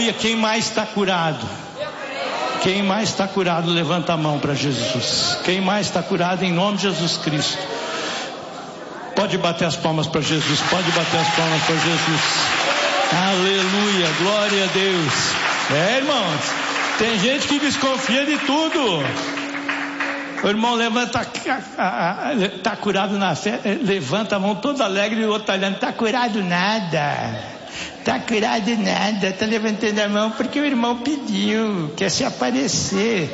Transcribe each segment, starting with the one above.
Aleluia. Quem mais está curado? Quem mais está curado, levanta a mão para Jesus. Quem mais está curado, em nome de Jesus Cristo? Pode bater as palmas para Jesus. Pode bater as palmas para Jesus. Aleluia, glória a Deus. Irmãos, tem gente que desconfia de tudo. O irmão levanta, está curado na fé, levanta a mão todo alegre e o outro está olhando, está curado nada. Está curado nada, está levantando a mão porque o irmão pediu, quer se aparecer.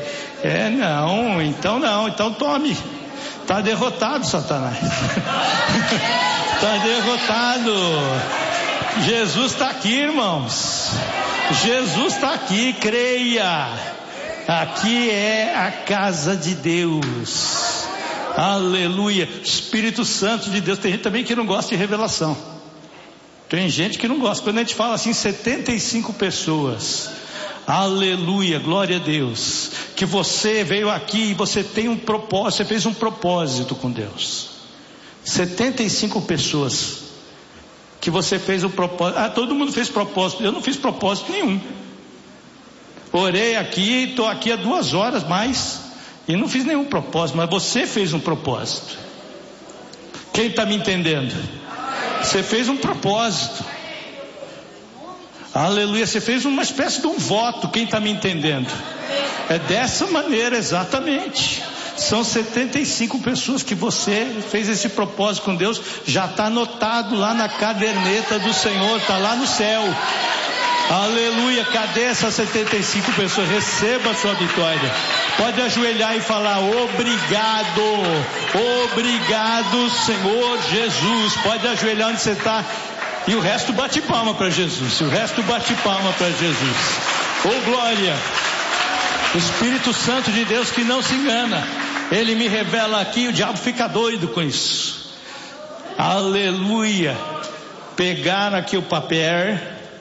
Então tome. Está derrotado, Satanás. Está derrotado. Jesus está aqui, irmãos. Jesus está aqui, creia. Aqui é a casa de Deus. Aleluia. Espírito Santo de Deus. Tem gente também que não gosta de revelação. Tem gente que não gosta. Quando a gente fala assim, 75 pessoas. Aleluia, glória a Deus. Que você veio aqui e você tem um propósito. Você fez um propósito com Deus. 75 pessoas. Que você fez um propósito. Todo mundo fez propósito. Eu não fiz propósito nenhum. Orei aqui, estou aqui há 2 horas mais. E não fiz nenhum propósito. Mas você fez um propósito. Quem está me entendendo? Você fez um propósito. Aleluia. Você fez uma espécie de um voto. Quem está me entendendo? É dessa maneira, exatamente. São 75 pessoas que você fez esse propósito com Deus. Já está anotado lá na caderneta do Senhor. Está lá no céu. Aleluia. Cadê essas 75 pessoas? Receba a sua vitória. Pode ajoelhar e falar: obrigado, obrigado, Senhor Jesus. Pode ajoelhar onde você está. E o resto bate palma para Jesus. O resto bate palma para Jesus. Oh, glória. O Espírito Santo de Deus que não se engana. Ele me revela aqui, o diabo fica doido com isso. Aleluia. Pegar aqui o papel,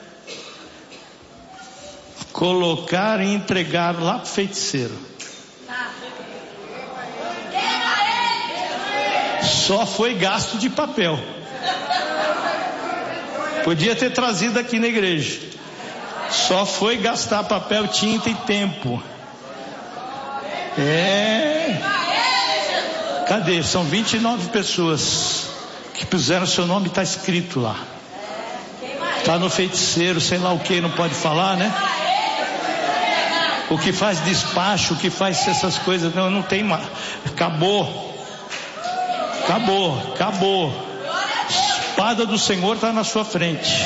colocar e entregar lá para o feiticeiro. Só foi gasto de papel. Podia ter trazido aqui na igreja. Só foi gastar papel, tinta e tempo. Cadê? São 29 pessoas que puseram seu nome, está escrito lá. Está no feiticeiro, sei lá o que, não pode falar, né? O que faz despacho, o que faz essas coisas, não tem mais. Acabou. Espada do Senhor está na sua frente.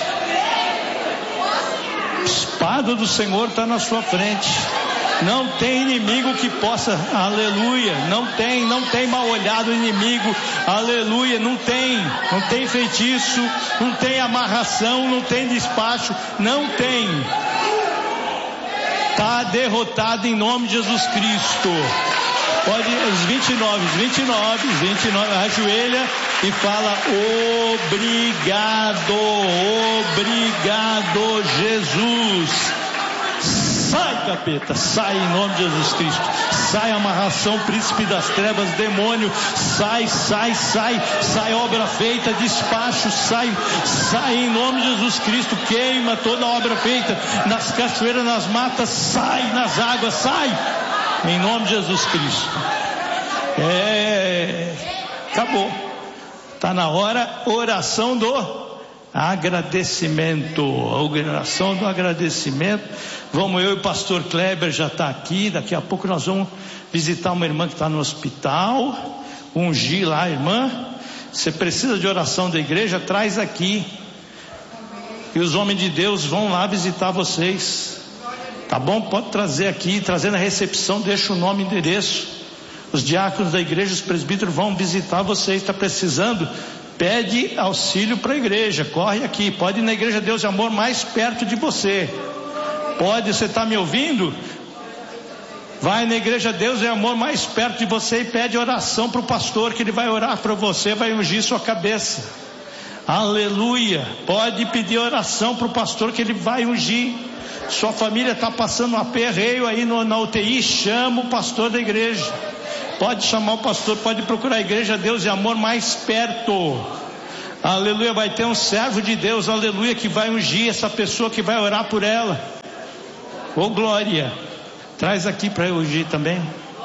Espada do Senhor está na sua frente. Não tem inimigo que possa, aleluia, não tem mal olhado inimigo, aleluia, não tem feitiço, não tem amarração, não tem despacho, não tem. Está derrotado em nome de Jesus Cristo. Pode, os 29, ajoelha e fala: obrigado, Jesus. Sai, capeta, sai em nome de Jesus Cristo. Sai amarração, príncipe das trevas, demônio. Sai obra feita, despacho, sai em nome de Jesus Cristo. Queima toda obra feita nas cachoeiras, nas matas, sai nas águas, sai em nome de Jesus Cristo. Acabou. Está na hora, oração do agradecimento. Oração do agradecimento. Vamos, eu e o pastor Kleber já está aqui. Daqui a pouco nós vamos visitar uma irmã que está no hospital, ungir lá a irmã. Você precisa de oração da igreja, traz aqui. E os homens de Deus vão lá visitar vocês. Tá bom? Pode trazer aqui, trazer na recepção, deixa o nome e endereço. Os diáconos da igreja, os presbíteros vão visitar vocês. Está precisando? Pede auxílio para a igreja, corre aqui. Pode ir na igreja Deus e Amor mais perto de você. Pode, você está me ouvindo? Vai na igreja Deus e Amor mais perto de você e pede oração para o pastor, que ele vai orar para você, vai ungir sua cabeça. Aleluia. Pode pedir oração para o pastor, que ele vai ungir. Sua família está passando um aperreio aí na UTI, chama o pastor da igreja. Pode chamar o pastor, pode procurar a igreja Deus e Amor mais perto. Aleluia. Vai ter um servo de Deus, aleluia, que vai ungir essa pessoa, que vai orar por ela. Ô Glória, traz aqui para eu ungir também.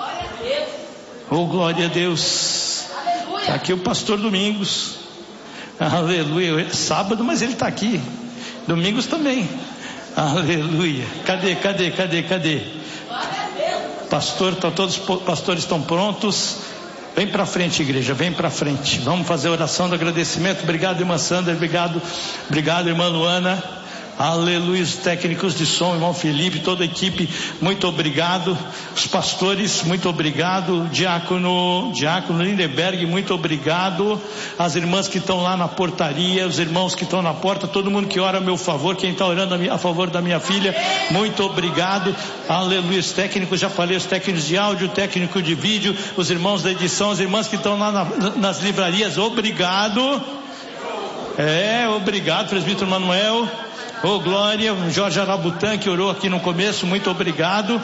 Ô glória a Deus. Está aqui o pastor Domingos. Aleluia. Sábado, mas ele está aqui. Domingos também. Aleluia. Cadê? Pastor, todos os pastores estão prontos. Vem para frente, igreja, vem para frente. Vamos fazer a oração do agradecimento. Obrigado, irmã Sandra. Obrigado, irmã Luana. Aleluia, os técnicos de som, irmão Felipe, toda a equipe, muito obrigado. Os pastores, muito obrigado. Diácono Lindenberg, muito obrigado. As irmãs que estão lá na portaria, os irmãos que estão na porta, todo mundo que ora a meu favor, quem está orando a favor da minha filha, muito obrigado. Aleluia, os técnicos, já falei, os técnicos de áudio, técnico de vídeo, os irmãos da edição, as irmãs que estão lá nas livrarias, obrigado. Obrigado, presbítero Manuel. Ô glória, Jorge Arabutan que orou aqui no começo, muito obrigado.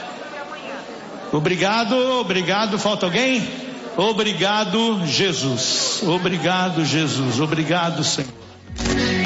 Obrigado, falta alguém? Obrigado, Jesus. Obrigado, Senhor.